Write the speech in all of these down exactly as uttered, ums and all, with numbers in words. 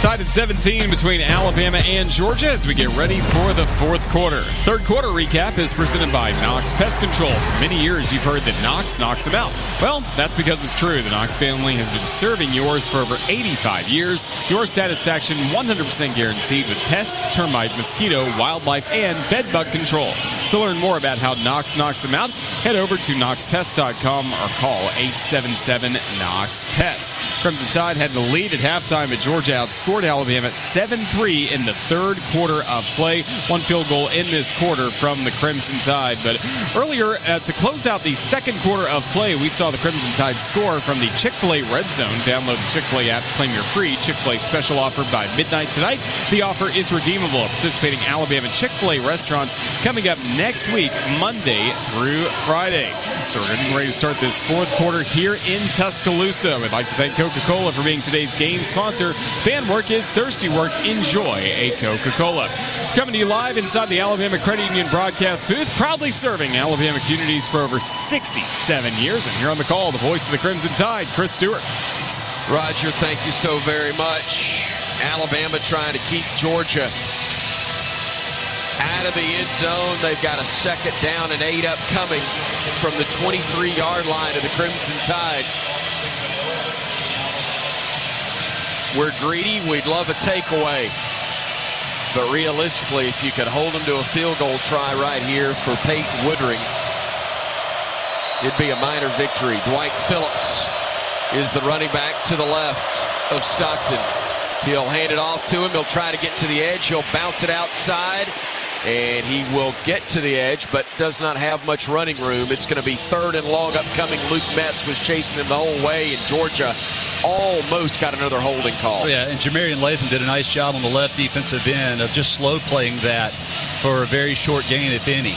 Tied at seventeen between Alabama and Georgia as we get ready for the fourth quarter. Third quarter recap is presented by Knox Pest Control. For many years, you've heard that Knox knocks them out. Well, that's because it's true. The Knox family has been serving yours for over eighty-five years. Your satisfaction one hundred percent guaranteed with pest, termite, mosquito, wildlife, and bed bug control. To learn more about how Knox knocks them out, head over to knox pest dot com or call eight seven seven knox pest. Crimson Tide had the lead at halftime, but Georgia outscored Alabama seven three in the third quarter of play. One field goal in this quarter from the Crimson Tide. But earlier, uh, to close out the second quarter of play, we saw the Crimson Tide score from the Chick-fil-A Red Zone. Download the Chick-fil-A app to claim your free Chick-fil-A special offer by midnight tonight. The offer is redeemable at participating Alabama Chick-fil-A restaurants coming up next week, Monday through Friday. So we're getting ready to start this fourth quarter here in Tuscaloosa. We'd like to thank Coca-Cola for being today's game sponsor. Fan work is thirsty work. Enjoy a Coca-Cola. Coming to you live inside the Alabama Credit Union broadcast booth, proudly serving Alabama communities for over sixty-seven years. And here on the call, the voice of the Crimson Tide, Chris Stewart. Roger, thank you so very much. Alabama trying to keep Georgia out of the end zone. They've got a second down and eight upcoming from the twenty-three-yard line of the Crimson Tide. We're greedy. We'd love a takeaway. But realistically, if you could hold them to a field goal try right here for Peyton Woodring, it'd be a minor victory. Dwight Phillips is the running back to the left of Stockton. He'll hand it off to him. He'll try to get to the edge. He'll bounce it outside, and he will get to the edge, but does not have much running room. It's going to be third and long upcoming. Luke Metz was chasing him the whole way, and Georgia almost got another holding call. Oh, yeah, and Jamarian Latham did a nice job on the left defensive end of just slow playing that for a very short gain, if any.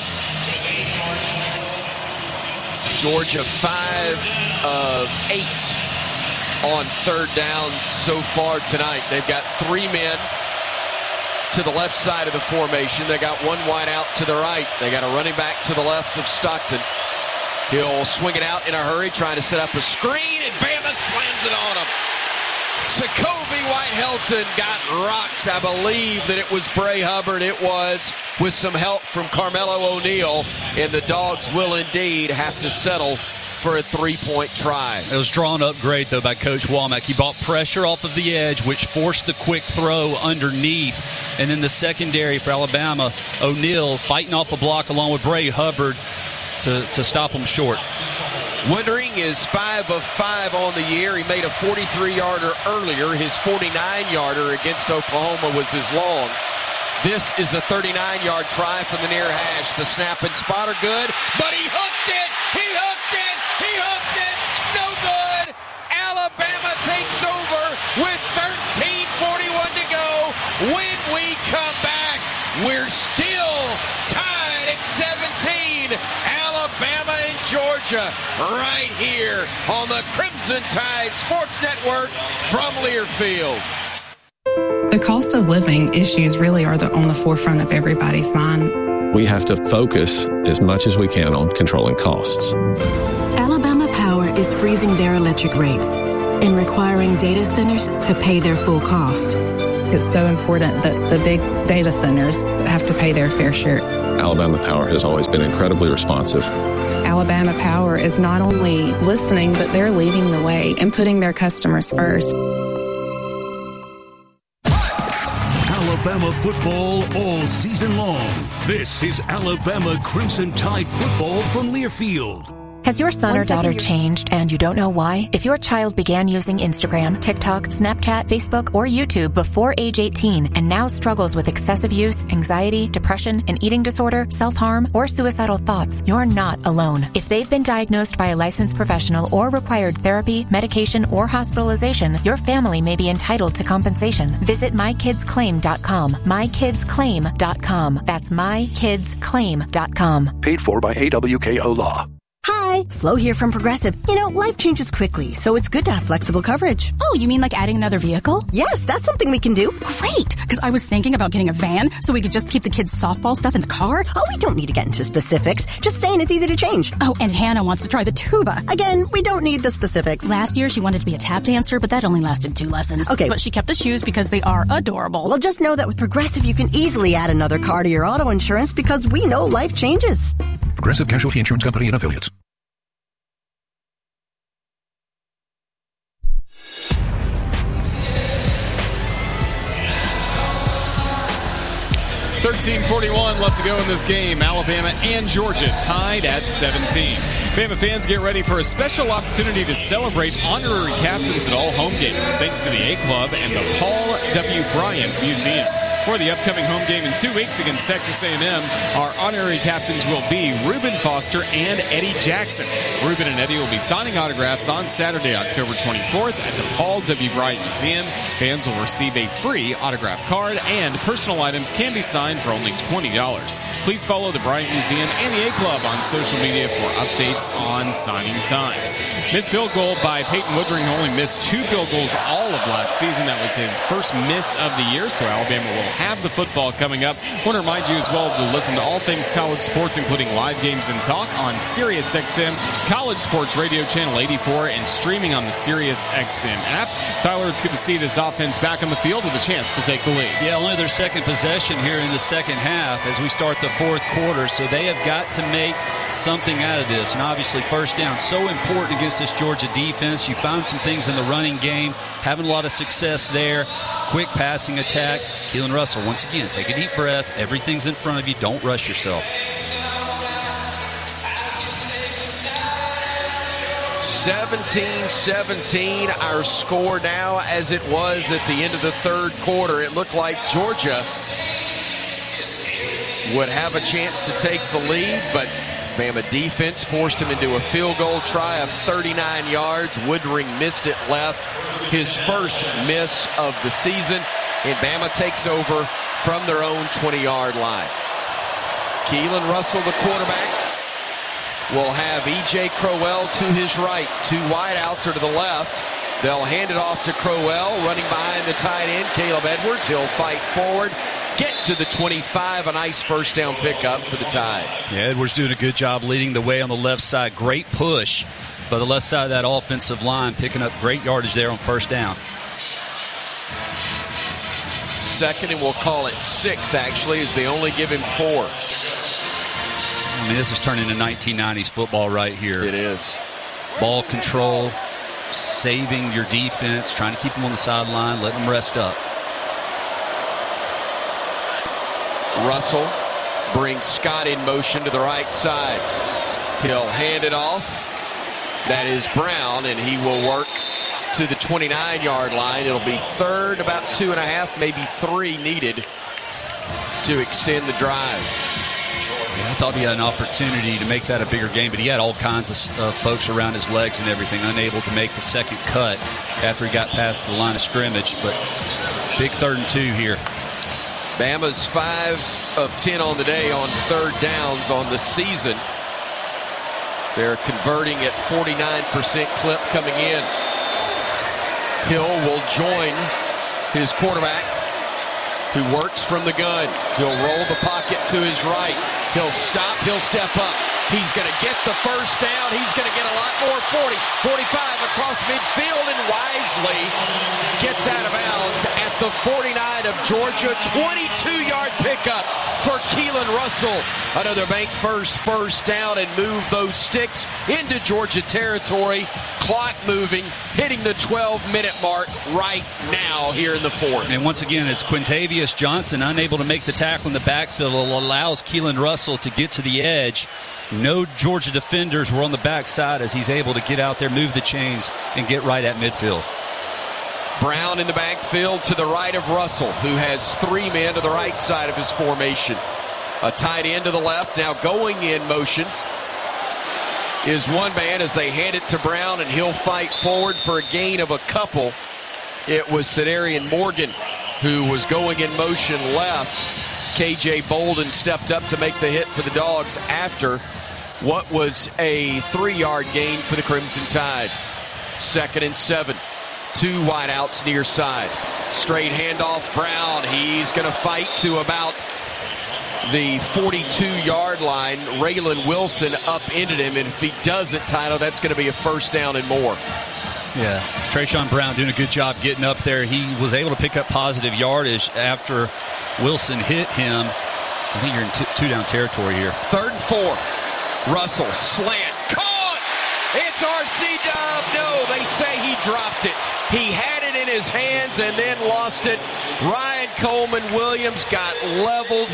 Georgia five of eight on third downs so far tonight. They've got three men to the left side of the formation. They got one wide out to the right. They got a running back to the left of Stockton. He'll swing it out in a hurry, trying to set up a screen, and Bama slams it on him. Jacoby White-Helton got rocked. I believe that it was Bray Hubbard. It was, with some help from Carmelo O'Neal, and the Dogs will indeed have to settle for a three-point try. It was drawn up great, though, by Coach Womack. He brought pressure off of the edge, which forced the quick throw underneath. And then the secondary for Alabama, O'Neal fighting off a block along with Bray Hubbard to, to stop him short. Woodring is five of five on the year. He made a forty-three-yarder earlier. His forty-nine-yarder against Oklahoma was his long. This is a thirty-nine-yard try from the near hash. The snap and spot are good, but he hooked it! He hooked it! He hooked it! No good! Alabama takes over with thirteen forty-one to go. When we come back, we're still tied at seventeen. Alabama and Georgia right here on the Crimson Tide Sports Network from Learfield. The cost of living issues really are the, on the forefront of everybody's mind. We have to focus as much as we can on controlling costs. Alabama Power is freezing their electric rates and requiring data centers to pay their full cost. It's so important that the big data centers have to pay their fair share. Alabama Power has always been incredibly responsive. Alabama Power is not only listening, but they're leading the way and putting their customers first. Alabama football all season long. This is Alabama Crimson Tide football from Learfield. Has your son or daughter changed and you don't know why? If your child began using Instagram, TikTok, Snapchat, Facebook, or YouTube before age eighteen and now struggles with excessive use, anxiety, depression, an eating disorder, self-harm, or suicidal thoughts, you're not alone. If they've been diagnosed by a licensed professional or required therapy, medication, or hospitalization, your family may be entitled to compensation. Visit my kids claim dot com. my kids claim dot com. That's my kids claim dot com. Paid for by A W K O Law. Hi, Hi, Flo here from Progressive. You know, life changes quickly, so it's good to have flexible coverage. Oh, you mean like adding another vehicle? Yes, that's something we can do. Great, because I was thinking about getting a van so we could just keep the kids' softball stuff in the car. Oh, we don't need to get into specifics. Just saying it's easy to change. Oh, and Hannah wants to try the tuba. Again, we don't need the specifics. Last year, she wanted to be a tap dancer, but that only lasted two lessons. Okay. But she kept the shoes because they are adorable. Well, just know that with Progressive, you can easily add another car to your auto insurance because we know life changes. Progressive Casualty Insurance Company and Affiliates. thirteen forty-one left to go in this game. Alabama and Georgia tied at seventeen. Bama fans, get ready for a special opportunity to celebrate honorary captains at all home games, thanks to the A Club and the Paul W. Bryant Museum. For the upcoming home game in two weeks against Texas A and M, our honorary captains will be Reuben Foster and Eddie Jackson. Reuben and Eddie will be signing autographs on Saturday, October twenty-fourth at the Paul W. Bryant Museum. Fans will receive a free autograph card, and personal items can be signed for only twenty dollars. Please follow the Bryant Museum and the A Club on social media for updates on signing times. Missed field goal by Peyton Woodring, who only missed two field goals all of last season. That was his first miss of the year, so Alabama will have the football coming up. I want to remind you as well to listen to all things college sports, including live games and talk on Sirius X M, College Sports Radio Channel eighty-four, and streaming on the Sirius X M app. Tyler, it's good to see this offense back on the field with a chance to take the lead. Yeah, only their second possession here in the second half as we start the fourth quarter, so they have got to make something out of this. And obviously, first down, so important against this Georgia defense. You found some things in the running game, having a lot of success there. Quick passing attack. Keelan Russell, once again, take a deep breath. Everything's in front of you. Don't rush yourself. seventeen seventeen, our score now as it was at the end of the third quarter. It looked like Georgia would have a chance to take the lead, but Bama defense forced him into a field goal try of thirty-nine yards. Woodring missed it left, his first miss of the season, and Bama takes over from their own twenty-yard line. Keelan Russell, the quarterback, will have E J Crowell to his right. Two wideouts are to the left. They'll hand it off to Crowell, running behind the tight end, Caleb Edwards. He'll fight forward, get to the twenty-five. A nice first down pickup for the Tide. Yeah, Edwards doing a good job leading the way on the left side. Great push by the left side of that offensive line, picking up great yardage there on first down. Second, and we'll call it six, actually, as they only give him four. I mean, this is turning into nineteen nineties football right here. It is. Ball control, saving your defense, trying to keep them on the sideline, letting them rest up. Russell brings Scott in motion to the right side. He'll hand it off. That is Brown, and he will work to the twenty-nine-yard line. It'll be third, about two and a half, maybe three needed to extend the drive. Yeah, I thought he had an opportunity to make that a bigger game, but he had all kinds of uh, folks around his legs and everything, unable to make the second cut after he got past the line of scrimmage. But big third and two here. Bama's five of ten on the day on third downs on the season. They're converting at forty-nine percent clip coming in. Hill will join his quarterback, who works from the gun. He'll roll the pocket to his right. He'll stop. He'll step up. He's going to get the first down. He's going to get a lot more. forty, forty-five across midfield, and wisely gets out of bounds at the forty-nine of Georgia. twenty-two-yard pickup for Keelan Russell. Another bank first first down and move those sticks into Georgia territory. Clock moving, hitting the twelve-minute mark right now here in the fourth. And once again, it's Quintavious Johnson unable to make the tackle in the backfield. It allows Keelan Russell to get to the edge. No Georgia defenders were on the backside as he's able to get out there, move the chains, and get right at midfield. Brown in the backfield to the right of Russell, who has three men to the right side of his formation. A tight end to the left, now going in motion is one man as they hand it to Brown, and he'll fight forward for a gain of a couple. It was Cedarian Morgan who was going in motion left. K J Bolden stepped up to make the hit for the Dogs after what was a three-yard gain for the Crimson Tide. Second and seven. Two wideouts near side. Straight handoff, Brown. He's going to fight to about the forty-two-yard line. Raylan Wilson upended him, and if he doesn't, Tyler, that's going to be a first down and more. Yeah, Trayshawn Brown doing a good job getting up there. He was able to pick up positive yardage after Wilson hit him. I think you're in t- two-down territory here. Third and four. Russell, slant, caught! It's R C Dub. No, they say he dropped it. He had it in his hands and then lost it. Ryan Coleman Williams got leveled.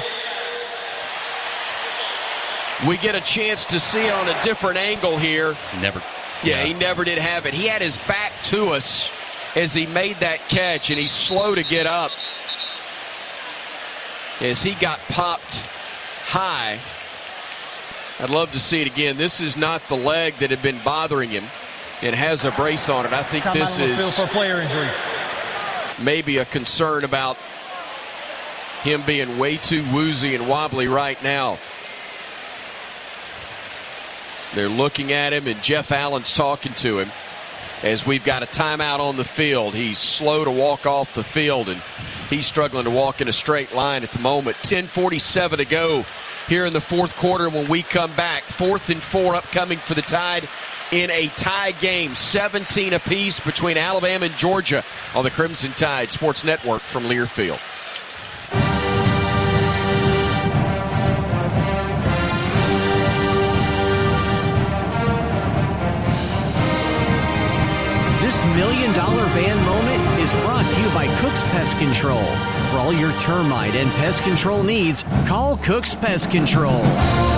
We get a chance to see it on a different angle here. Never. Yeah, yeah, he never did have it. He had his back to us as he made that catch, and he's slow to get up as he got popped high. I'd love to see it again. This is not the leg that had been bothering him. It has a brace on it. I think Time this is for player injury. Maybe a concern about him being way too woozy and wobbly right now. They're looking at him, and Jeff Allen's talking to him as we've got a timeout on the field. He's slow to walk off the field, and he's struggling to walk in a straight line at the moment. ten forty-seven to go here in the fourth quarter. When we come back, fourth and four upcoming for the Tide in a tie game, seventeen apiece between Alabama and Georgia on the Crimson Tide Sports Network from Learfield. This million dollar van moment is brought to you by Cook's Pest Control. For all your termite and pest control needs, call Cook's Pest Control.